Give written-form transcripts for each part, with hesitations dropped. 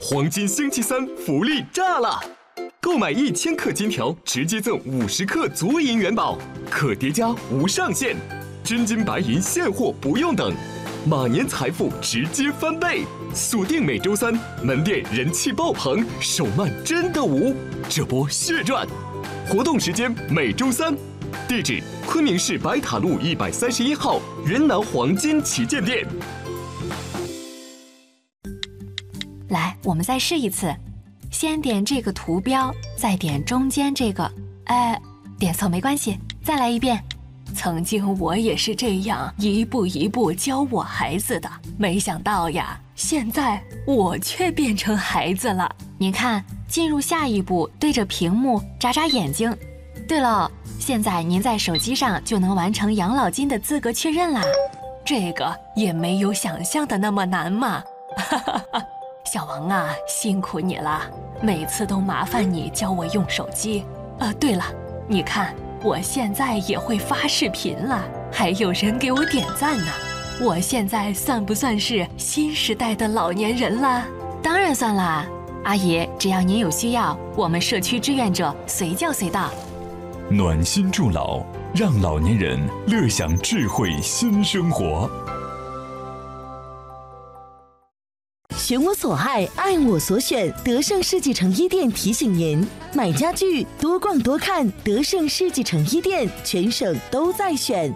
黄金星期三福利炸了！购买1000克金条，直接赠50克足银元宝，可叠加无上限，真金白银现货不用等，马年财富直接翻倍！锁定每周三，门店人气爆棚，手慢真的无，这波血赚！活动时间每周三，地址昆明市白塔路131号云南黄金旗舰店。 来，我们再试一次，先点这个图标，再点中间这个，点错没关系，再来一遍。曾经我也是这样一步一步教我孩子的，没想到呀，现在我却变成孩子了。您看，进入下一步，对着屏幕眨眨眼睛。对了，现在您在手机上就能完成养老金的资格确认啦。这个也没有想象的那么难嘛。小王啊，辛苦你了，每次都麻烦你教我用手机。对了，你看我现在也会发视频了，还有人给我点赞呢。我现在算不算是新时代的老年人了？当然算啦，阿姨，只要您有需要，我们社区志愿者随叫随到。 暖心助老，让老年人乐享智慧新生活。 选我所爱，爱我所选。德胜世纪城一店提醒您：买家具多逛多看，德胜世纪城一店全省都在选。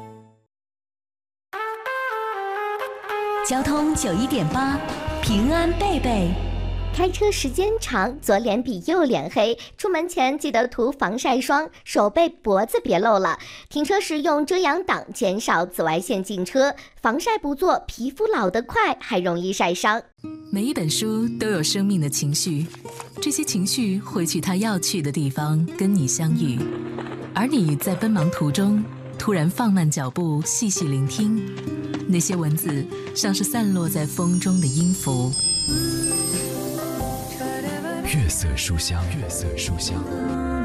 交通91.8，平安贝贝。 开车时间长，左脸比右脸黑，出门前记得涂防晒霜，手背脖子别露了。停车时用遮阳挡，减少紫外线进车。防晒不做，皮肤老得快，还容易晒伤。 每一本书都有生命的情绪，这些情绪会去它要去的地方跟你相遇，而你在奔忙途中突然放慢脚步，细细聆听，那些文字像是散落在风中的音符。 月色书香，月色书香。